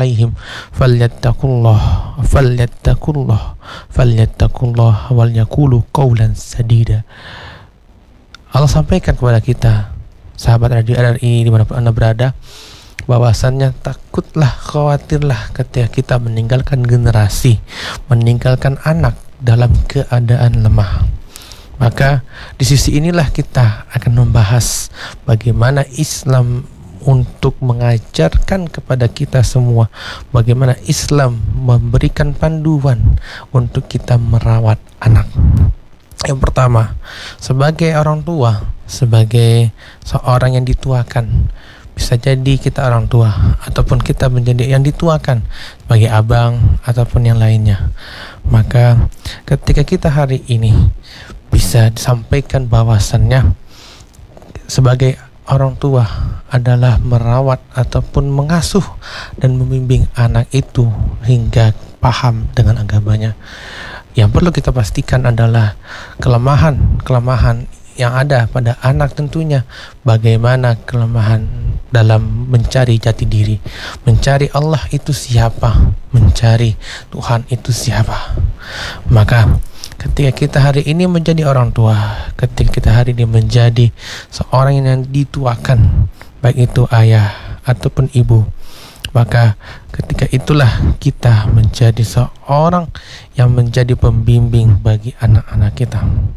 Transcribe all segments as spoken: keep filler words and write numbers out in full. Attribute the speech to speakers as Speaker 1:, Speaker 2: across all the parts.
Speaker 1: alaihim falyattaqullah falyattaqullah falyattaqullah wal yaqulu qawlan sadida. Allah sampaikan kepada kita, sahabat radio R R I dimanapun Anda berada, bahwasannya takutlah, khawatirlah ketika kita meninggalkan generasi, meninggalkan anak dalam keadaan lemah. Maka di sisi inilah kita akan membahas bagaimana Islam untuk mengajarkan kepada kita semua, bagaimana Islam memberikan panduan untuk kita merawat anak. Yang pertama, sebagai orang tua, sebagai seorang yang dituakan, bisa jadi kita orang tua ataupun kita menjadi yang dituakan sebagai abang ataupun yang lainnya. Maka ketika kita hari ini bisa disampaikan bahwasannya sebagai orang tua adalah merawat ataupun mengasuh dan membimbing anak itu hingga paham dengan agamanya. Yang perlu kita pastikan adalah kelemahan-kelemahan yang ada pada anak, tentunya bagaimana kelemahan dalam mencari jati diri, mencari Allah itu siapa, mencari Tuhan itu siapa. Maka ketika kita hari ini menjadi orang tua, ketika kita hari ini menjadi seorang yang dituakan, baik itu ayah ataupun ibu, maka ketika itulah kita menjadi seorang yang menjadi pembimbing bagi anak-anak kita.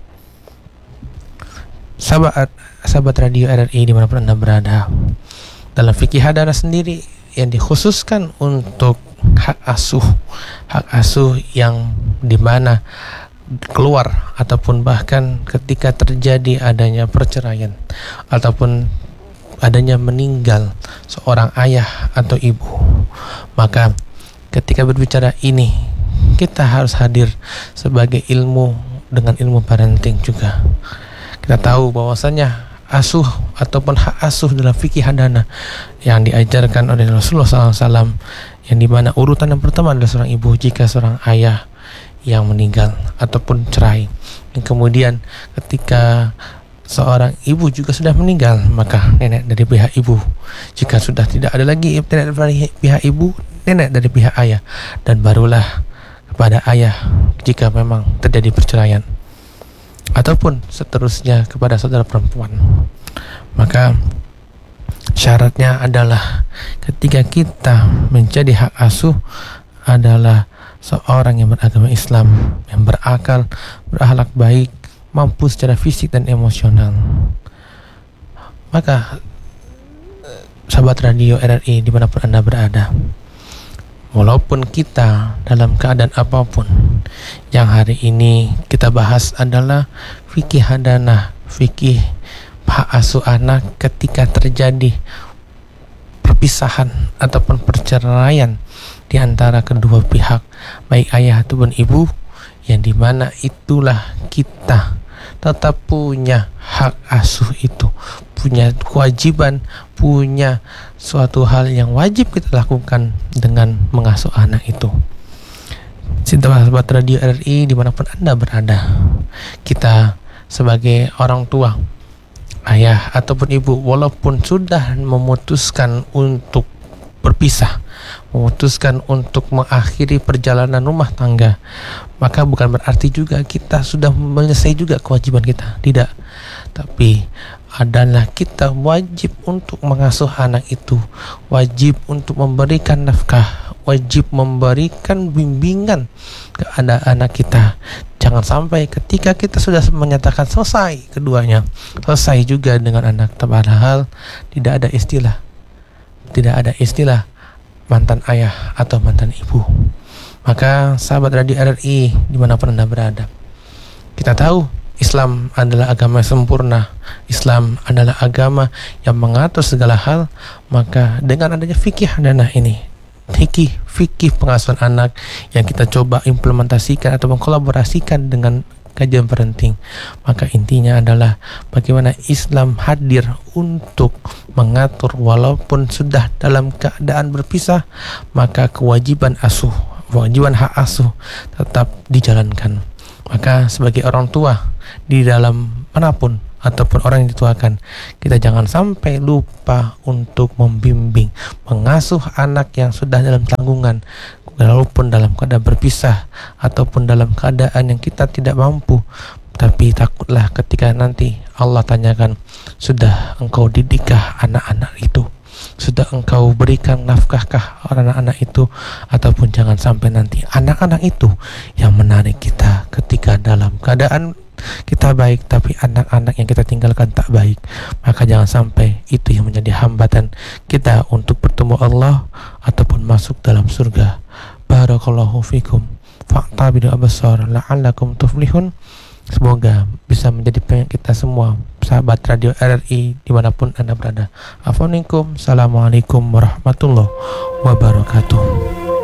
Speaker 1: Sahabat, sahabat radio R R I dimanapun Anda berada, dalam fikih hadanah sendiri yang dikhususkan untuk hak asuh, hak asuh yang dimana keluar ataupun bahkan ketika terjadi adanya perceraian ataupun adanya meninggal seorang ayah atau ibu, maka ketika berbicara ini kita harus hadir sebagai ilmu dengan ilmu parenting juga. Kita tahu bahwasanya asuh ataupun hak asuh dalam fikih hadanah yang diajarkan oleh Rasulullah shallallahu alaihi wasallam, yang dimana urutan yang pertama adalah seorang ibu jika seorang ayah yang meninggal ataupun cerai, dan kemudian ketika seorang ibu juga sudah meninggal, maka nenek dari pihak ibu. Jika sudah tidak ada lagi nenek dari pihak ibu, nenek dari pihak ayah, dan barulah kepada ayah jika memang terjadi perceraian, ataupun seterusnya kepada saudara perempuan. Maka syaratnya adalah ketika kita menjadi hak asuh adalah seorang yang beragama Islam, yang berakal, berakhlak baik, mampu secara fisik dan emosional. Maka sahabat radio R R I dimanapun Anda berada, walaupun kita dalam keadaan apapun, yang hari ini kita bahas adalah fikih hadanah, fikih hak asuh anak ketika terjadi perpisahan ataupun perceraian di antara kedua pihak, baik ayah ataupun ibu, yang dimana itulah kita tetap punya hak asuh itu, punya kewajiban, punya suatu hal yang wajib kita lakukan dengan mengasuh anak itu. Sahabat radio R R I dimanapun Anda berada, kita sebagai orang tua, ayah ataupun ibu, walaupun sudah memutuskan untuk berpisah, memutuskan untuk mengakhiri perjalanan rumah tangga, maka bukan berarti juga kita sudah menyelesaikan juga kewajiban kita, tidak. Tapi adalah kita wajib untuk mengasuh anak itu, wajib untuk memberikan nafkah, wajib memberikan bimbingan kepada anak kita. Jangan sampai ketika kita sudah menyatakan selesai keduanya, selesai juga dengan anak, padahal tidak ada istilah tidak ada istilah mantan ayah atau mantan ibu. Maka sahabat radio R R I dimanapun Anda berada, kita tahu Islam adalah agama yang sempurna, Islam adalah agama yang mengatur segala hal. Maka dengan adanya fikih hadanah ini, fikih fikih pengasuhan anak yang kita coba implementasikan atau mengkolaborasikan dengan kajian parenting, maka intinya adalah bagaimana Islam hadir untuk mengatur walaupun sudah dalam keadaan berpisah, maka kewajiban asuh, kewajiban hak asuh tetap dijalankan. Maka sebagai orang tua di dalam manapun ataupun orang yang dituakan, kita jangan sampai lupa untuk membimbing, mengasuh anak yang sudah dalam tanggungan, walaupun dalam keadaan berpisah ataupun dalam keadaan yang kita tidak mampu. Tapi takutlah ketika nanti Allah tanyakan, sudah engkau didikkah anak-anak itu? Sudah engkau berikan nafkahkah anak-anak itu? Ataupun jangan sampai nanti anak-anak itu yang menarik kita ketika dalam keadaan kita baik, tapi anak-anak yang kita tinggalkan tak baik. Maka jangan sampai itu yang menjadi hambatan kita untuk bertemu Allah ataupun masuk dalam surga. Barakallahu fikum, fa'tabiru absar la'allakum tuflihun. Semoga bisa menjadi pengen kita semua, sahabat Radio R R I dimanapun Anda berada. Assalamualaikum warahmatullahi wabarakatuh.